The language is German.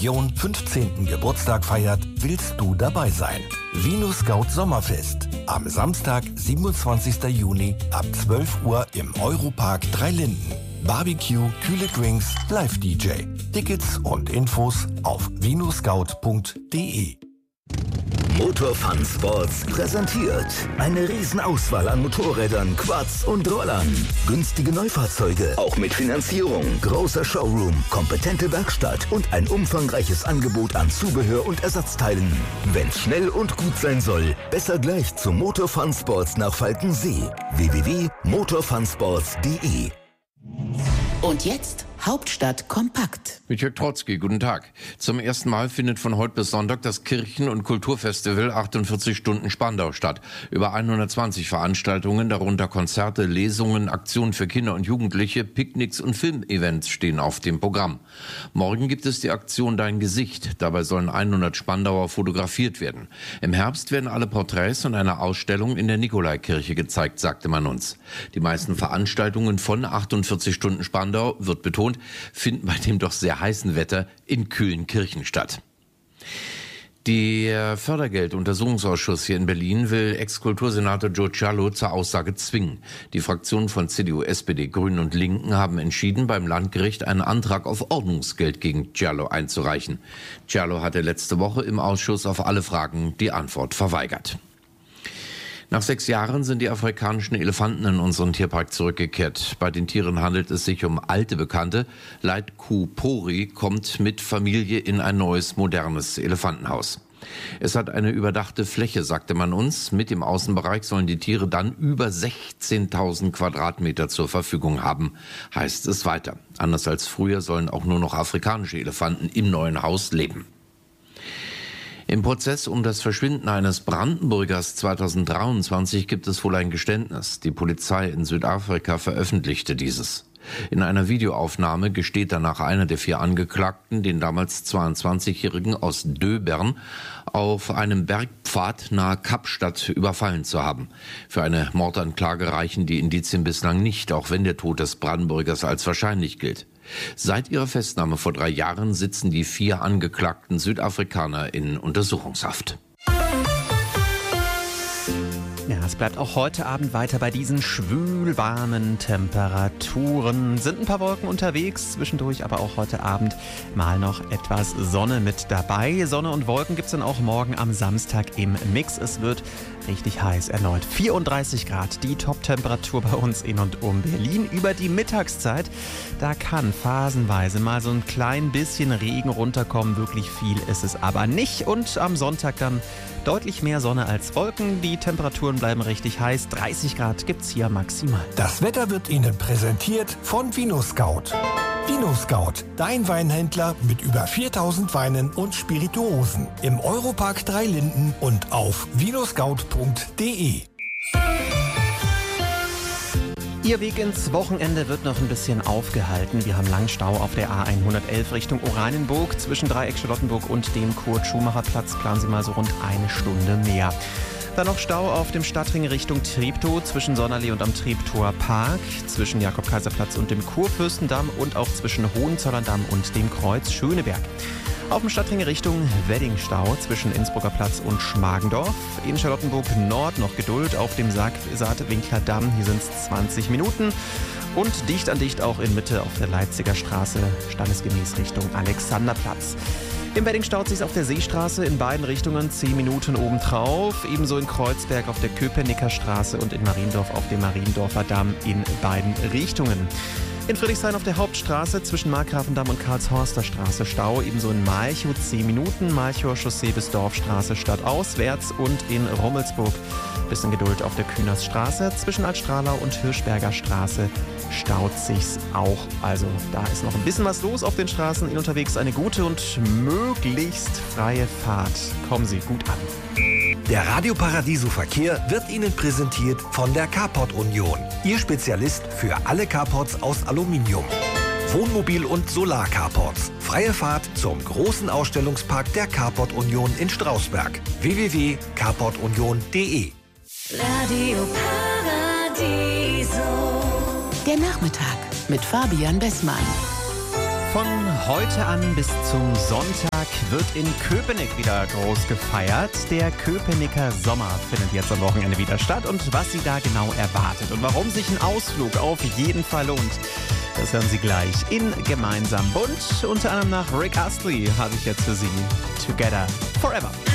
Region 15. Geburtstag feiert, willst du dabei sein. Vino Scout Sommerfest. Am Samstag, 27. Juni ab 12 Uhr im Europark Dreilinden. Barbecue, kühle Drinks, Live-DJ. Tickets und Infos auf vinoscout.de. Motor Fun Sports präsentiert eine Riesenauswahl an Motorrädern, Quads und Rollern. Günstige Neufahrzeuge, auch mit Finanzierung. Großer Showroom, kompetente Werkstatt und ein umfangreiches Angebot an Zubehör und Ersatzteilen. Wenn's schnell und gut sein soll, besser gleich zum Motor Fun Sports nach Falkensee. www.motorfunsports.de. Und jetzt Hauptstadt kompakt. Mit Jörg Trotzki, guten Tag. Zum ersten Mal findet von heute bis Sonntag das Kirchen- und Kulturfestival 48 Stunden Spandau statt. Über 120 Veranstaltungen, darunter Konzerte, Lesungen, Aktionen für Kinder und Jugendliche, Picknicks und Filmevents stehen auf dem Programm. Morgen gibt es die Aktion Dein Gesicht. Dabei sollen 100 Spandauer fotografiert werden. Im Herbst werden alle Porträts und eine Ausstellung in der Nikolaikirche gezeigt, sagte man uns. Die meisten Veranstaltungen von 48 Stunden Spandau, wird betont, finden bei dem doch sehr heißen Wetter in kühlen Kirchen statt. Der Fördergelduntersuchungsausschuss hier in Berlin will Ex-Kultursenator Joe Cialo zur Aussage zwingen. Die Fraktionen von CDU, SPD, Grünen und Linken haben entschieden, beim Landgericht einen Antrag auf Ordnungsgeld gegen Cialo einzureichen. Cialo hatte letzte Woche im Ausschuss auf alle Fragen die Antwort verweigert. Nach 6 Jahren sind die afrikanischen Elefanten in unseren Tierpark zurückgekehrt. Bei den Tieren handelt es sich um alte Bekannte. Leitkuh Pori kommt mit Familie in ein neues, modernes Elefantenhaus. Es hat eine überdachte Fläche, sagte man uns. Mit dem Außenbereich sollen die Tiere dann über 16.000 Quadratmeter zur Verfügung haben, heißt es weiter. Anders als früher sollen auch nur noch afrikanische Elefanten im neuen Haus leben. Im Prozess um das Verschwinden eines Brandenburgers 2023 gibt es wohl ein Geständnis. Die Polizei in Südafrika veröffentlichte dieses. In einer Videoaufnahme gesteht danach einer der 4 Angeklagten, den damals 22-Jährigen aus Döbern, auf einem Bergpfad nahe Kapstadt überfallen zu haben. Für eine Mordanklage reichen die Indizien bislang nicht, auch wenn der Tod des Brandenburgers als wahrscheinlich gilt. Seit ihrer Festnahme vor 3 Jahren sitzen die 4 angeklagten Südafrikaner in Untersuchungshaft. Ja, es bleibt auch heute Abend weiter bei diesen schwülwarmen Temperaturen. Sind ein paar Wolken unterwegs, zwischendurch aber auch heute Abend mal noch etwas Sonne mit dabei. Sonne und Wolken gibt's dann auch morgen am Samstag im Mix. Es wird richtig heiß erneut. 34 Grad, die Top-Temperatur bei uns in und um Berlin. Über die Mittagszeit, da kann phasenweise mal so ein klein bisschen Regen runterkommen. Wirklich viel ist es aber nicht. Und am Sonntag dann deutlich mehr Sonne als Wolken. Die Temperaturen bleiben richtig heiß. 30 Grad gibt's hier maximal. Das Wetter wird Ihnen präsentiert von Vino Scout. Vino Scout, dein Weinhändler mit über 4000 Weinen und Spirituosen. Im Europark Dreilinden und auf vinoscout.de. Ihr Weg ins Wochenende wird noch ein bisschen aufgehalten. Wir haben Langstau auf der A111 Richtung Oranienburg. Zwischen Dreieck Charlottenburg und dem Kurt-Schumacher-Platz planen Sie mal so rund 1 Stunde mehr. Dann noch Stau auf dem Stadtring Richtung Treptow zwischen Sonnerlee und am Treptower Park, zwischen Jakob-Kaiser-Platz und dem Kurfürstendamm und auch zwischen Hohenzollern-Damm und dem Kreuz Schöneberg. Auf dem Stadtring Richtung Weddingstau zwischen Innsbrucker Platz und Schmargendorf. In Charlottenburg Nord noch Geduld auf dem Saatwinkler Damm. Hier sind es 20 Minuten. Und dicht an dicht auch in Mitte auf der Leipziger Straße, standesgemäß Richtung Alexanderplatz. Im Wedding staut sich auf der Seestraße in beiden Richtungen 10 Minuten obendrauf. Ebenso in Kreuzberg auf der Köpenicker Straße und in Mariendorf auf dem Mariendorfer Damm in beiden Richtungen. In Friedrichshain auf der Hauptstraße zwischen Markgrafendamm und Karlshorster Straße Stau. Ebenso in Malchow 10 Minuten, Malchower Chaussee bis Dorfstraße stadtauswärts. Und in Rummelsburg bisschen Geduld auf der Kühnersstraße. Zwischen Altstrahlau und Hirschberger Straße staut sich's auch. Also da ist noch ein bisschen was los auf den Straßen. Ihnen unterwegs eine gute und möglichst freie Fahrt. Kommen Sie gut an. Der Radio Paradiso Verkehr wird Ihnen präsentiert von der Carport Union. Ihr Spezialist für alle Carports aus Aluminium. Wohnmobil- und Solar-Carports. Freie Fahrt zum großen Ausstellungspark der Carport Union in Strausberg. www.carportunion.de. Radio Paradiso. Der Nachmittag mit Fabian Bessmann. Von heute an bis zum Sonntag wird in Köpenick wieder groß gefeiert. Der Köpenicker Sommer findet jetzt am Wochenende wieder statt und was Sie da genau erwartet und warum sich ein Ausflug auf jeden Fall lohnt, das hören Sie gleich in Gemeinsam Bunt. Unter anderem nach Rick Astley habe ich jetzt für Sie Together Forever.